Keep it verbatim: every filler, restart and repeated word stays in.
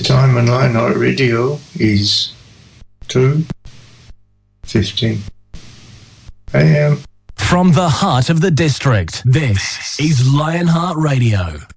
time on Lionheart Radio is two fifteen a m. From the heart of the district, this is Lionheart Radio.